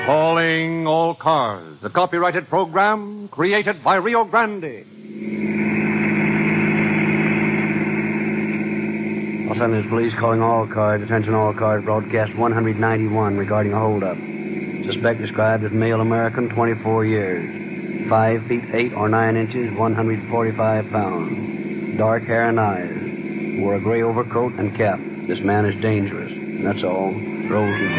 Calling all cars. A copyrighted program created by Rio Grande. Los Angeles Police calling all cars. Attention all cars. Broadcast 191 regarding a holdup. Suspect described as male American, 24 years. 5 feet 8 or 9 inches, 145 pounds. Dark hair and eyes. Wore a gray overcoat and cap. This man is dangerous. And that's all. Rolls and